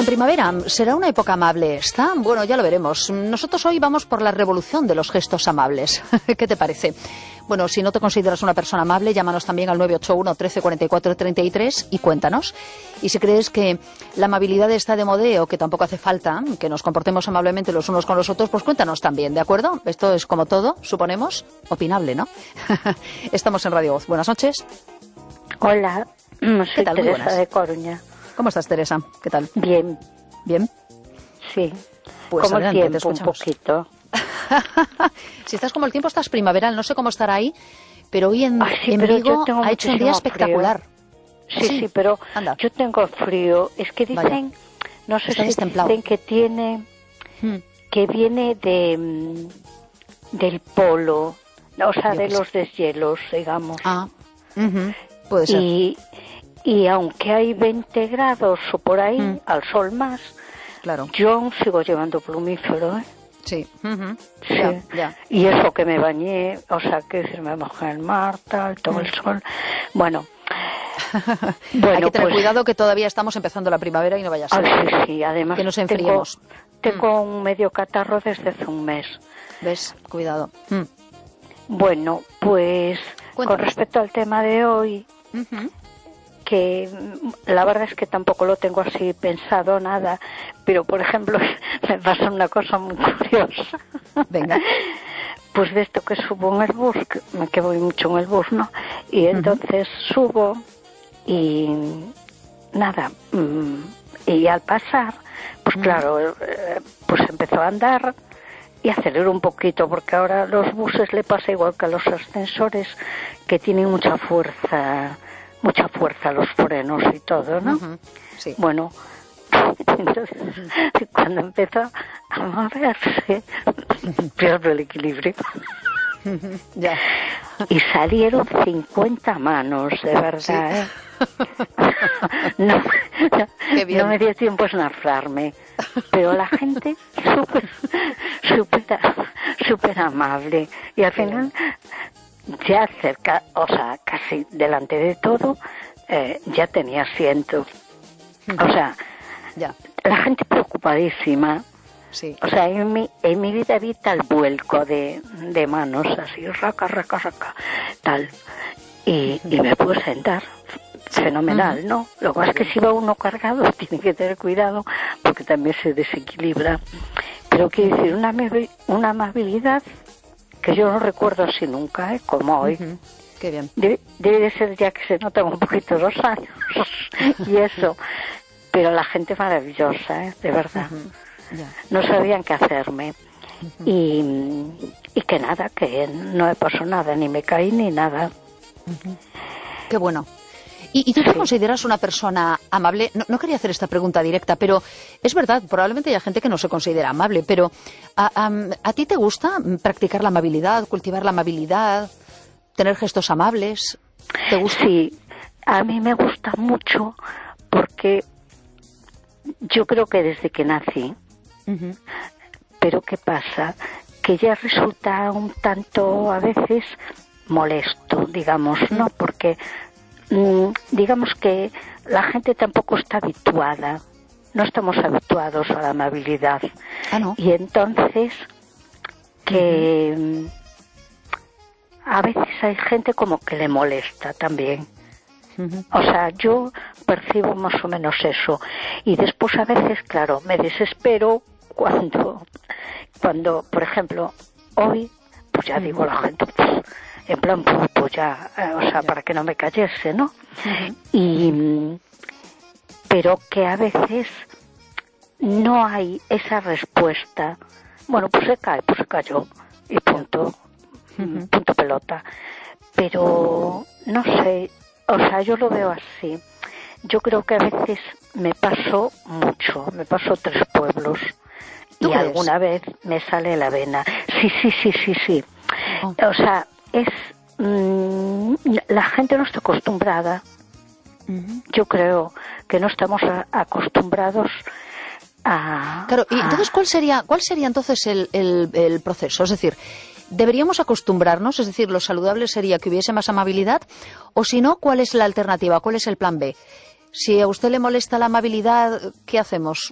en primavera será una época amable esta. Bueno, ya lo veremos. Nosotros hoy vamos por la revolución de los gestos amables. ¿Qué te parece? Bueno, si no te consideras una persona amable, llámanos también al 981 13 44 33 y cuéntanos. Y si crees que la amabilidad está de modeo, que tampoco hace falta que nos comportemos amablemente los unos con los otros, pues cuéntanos también, ¿de acuerdo? Esto es como todo, suponemos, opinable, ¿no? Estamos en Radio Voz. Buenas noches. Hola, soy ¿Qué tal? Teresa de Coruña. ¿Cómo estás, Teresa? ¿Qué tal? Bien. ¿Bien? Sí. Pues como adelante, el tiempo, te un escuchamos. poquito. Si estás como el tiempo, estás primaveral. No sé cómo estará ahí, pero hoy en pero Vigo yo tengo ha hecho un día muchísimo espectacular. Sí, pero anda. yo tengo frío. Es que dicen, Vaya. no sé Está si destemplado. dicen que tiene, que viene del polo, o sea, Yo de qué los deshielos, digamos. Ah, puede ser. Y aunque hay 20 grados o por ahí, al sol más, Claro. yo aún sigo llevando plumífero, ¿eh? Sí. Sí. Ya. Y eso que me bañé, o sea, que decir, me mojé en el mar, tal, todo el sol. Bueno, Hay que tener cuidado que todavía estamos empezando la primavera y no vaya a ser. Sí, además que nos enfriemos. Tengo un medio catarro desde hace un mes. ¿Ves? Cuidado. Bueno, pues Cuéntanos. con respecto al tema de hoy, que la verdad es que tampoco lo tengo así pensado nada, pero por ejemplo me pasa una cosa muy curiosa. Venga. Pues de esto que subo en el bus, que voy mucho en el bus, ¿no? Y entonces subo y nada, y al pasar, pues claro, pues empezó a andar y aceleró un poquito, porque ahora a los buses le pasa igual que a los ascensores, que tienen mucha fuerza los frenos y todo, ¿no? Sí. Bueno, entonces cuando empezó a moverse, pierdo el equilibrio. Ya. Y salieron 50 manos, de verdad, ¿eh? Qué bien. No me dio tiempo a esnafrarme, pero la gente súper amable. Y al final, ya cerca, o sea, casi delante de todo, ya tenía asiento. O sea, Ya. la gente preocupadísima. Sí. O sea, en mi vida vi tal vuelco de manos, así, raca, tal. Y me pude sentar. Fenomenal, ¿no? Lo que pasa es que si va uno cargado tiene que tener cuidado porque también se desequilibra. Pero quiero decir, una amabilidad que yo no recuerdo así nunca, como hoy. Qué bien. Debe de ser ya que se notan un poquito los años y eso. Pero la gente maravillosa, de verdad. Ya. No sabían qué hacerme. Y que nada, que no me pasó nada, ni me caí ni nada. Qué bueno. ¿Y tú te consideras una persona amable? No quería hacer esta pregunta directa, pero es verdad, probablemente haya gente que no se considera amable, pero ¿a ti te gusta practicar la amabilidad, cultivar la amabilidad, tener gestos amables? ¿Te gusta? Sí, a mí me gusta mucho porque yo creo que desde que nací, pero ¿qué pasa? Que ya resulta un tanto a veces molesto, digamos, ¿no? Porque digamos que la gente tampoco está habituada, no estamos habituados a la amabilidad. ¿No? Y entonces que a veces hay gente como que le molesta también. O sea, yo percibo más o menos eso. Y después a veces, claro, me desespero cuando por ejemplo, hoy, pues ya digo a la gente, pues, en plan, pues ya, o sea, para que no me cayese, ¿no? Pero que a veces no hay esa respuesta. Bueno, pues se cayó, y punto pelota. Pero, no sé, o sea, yo lo veo así. Yo creo que a veces me paso 3 pueblos. Y crees? Alguna vez me sale la vena. Sí. O sea, la gente no está acostumbrada. Yo creo que no estamos acostumbrados a... Claro, y entonces, ¿cuál sería entonces el proceso? Es decir, ¿deberíamos acostumbrarnos? Es decir, lo saludable sería que hubiese más amabilidad, o si no, ¿cuál es la alternativa? ¿Cuál es el plan B? Si a usted le molesta la amabilidad, ¿qué hacemos?